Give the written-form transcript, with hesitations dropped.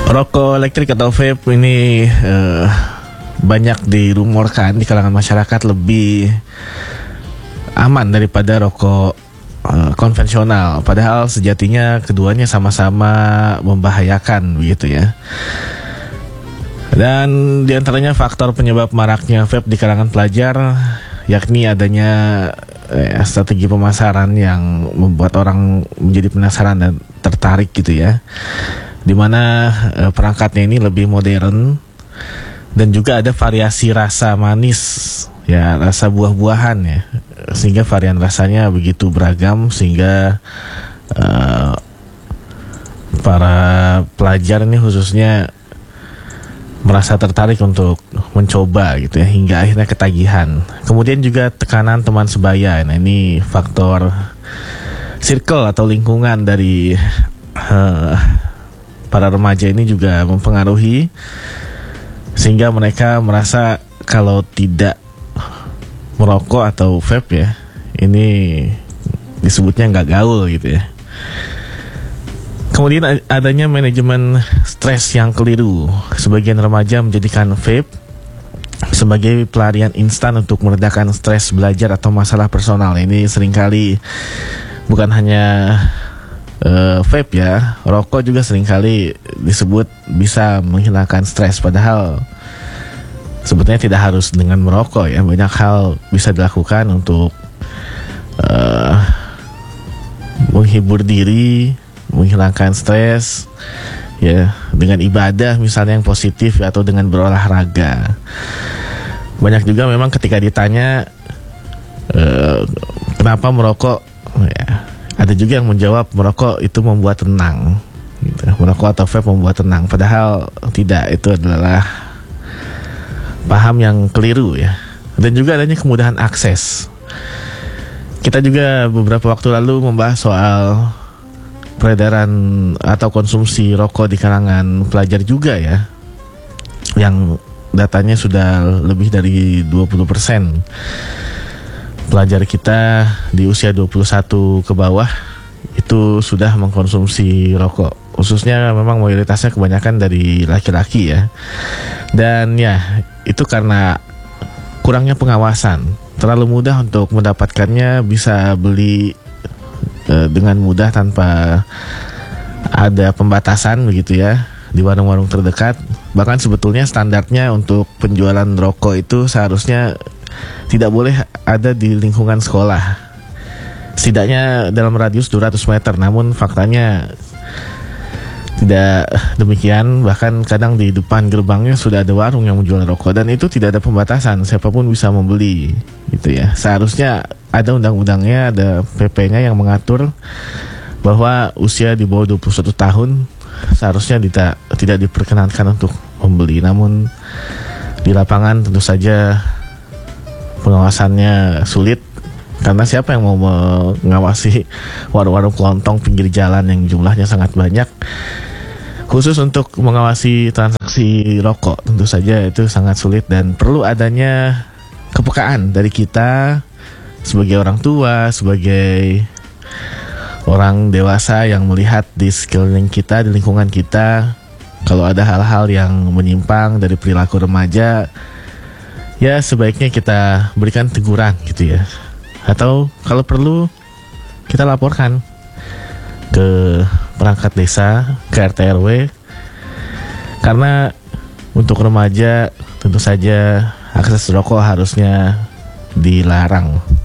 Rokok elektrik atau vape ini banyak dirumorkan di kalangan masyarakat lebih aman daripada rokok konvensional. Padahal sejatinya keduanya sama-sama membahayakan begitu ya. Dan diantaranya faktor penyebab maraknya vape di kalangan pelajar, yakni adanya strategi pemasaran yang membuat orang menjadi penasaran dan tertarik gitu ya. Dimana perangkatnya ini lebih modern dan juga ada variasi rasa manis ya, rasa buah-buahan ya, sehingga varian rasanya begitu beragam sehingga para pelajar ini khususnya merasa tertarik untuk mencoba gitu ya, hingga akhirnya ketagihan. Kemudian juga tekanan teman sebaya. Nah, ini faktor circle atau lingkungan dari para remaja ini juga mempengaruhi, sehingga mereka merasa kalau tidak merokok atau vape ya, ini disebutnya nggak gaul gitu ya. Kemudian adanya manajemen stres yang keliru. Sebagian remaja menjadikan vape sebagai pelarian instan untuk meredakan stres belajar atau masalah personal. Ini seringkali bukan hanya vape ya, rokok juga seringkali disebut bisa menghilangkan stres. Padahal sebetulnya tidak harus dengan merokok ya. Banyak hal bisa dilakukan untuk menghibur diri, menghilangkan stres ya, dengan ibadah misalnya yang positif atau dengan berolahraga. Banyak juga memang ketika ditanya kenapa merokok ya, ada juga yang menjawab merokok itu membuat tenang gitu. Merokok atau vape membuat tenang, padahal tidak, itu adalah paham yang keliru ya. Dan juga adanya kemudahan akses. Kita juga beberapa waktu lalu membahas soal peredaran atau konsumsi rokok di kalangan pelajar juga ya, yang datanya sudah lebih dari 20% pelajar kita di usia 21 ke bawah itu sudah mengkonsumsi rokok. Khususnya memang mayoritasnya kebanyakan dari laki-laki ya. Dan ya, itu karena kurangnya pengawasan. Terlalu mudah untuk mendapatkannya, bisa beli dengan mudah tanpa ada pembatasan begitu ya di warung-warung terdekat. Bahkan sebetulnya standarnya untuk penjualan rokok itu seharusnya tidak boleh ada di lingkungan sekolah, setidaknya dalam radius 200 meter. Namun faktanya tidak demikian. Bahkan kadang di depan gerbangnya sudah ada warung yang menjual rokok, dan itu tidak ada pembatasan, siapapun bisa membeli gitu ya. Seharusnya ada undang-undangnya, ada PP-nya yang mengatur bahwa usia di bawah 21 tahun seharusnya tidak diperkenankan untuk membeli. Namun di lapangan tentu saja pengawasannya sulit, karena siapa yang mau mengawasi warung-warung kelontong pinggir jalan yang jumlahnya sangat banyak. Khusus untuk mengawasi transaksi rokok tentu saja itu sangat sulit, dan perlu adanya kepekaan dari kita sebagai orang tua, sebagai orang dewasa yang melihat di sekeliling kita, di lingkungan kita, kalau ada hal-hal yang menyimpang dari perilaku remaja, ya sebaiknya kita berikan teguran gitu ya. Atau kalau perlu kita laporkan ke perangkat desa, ke RT RW. Karena untuk remaja tentu saja akses rokok harusnya dilarang.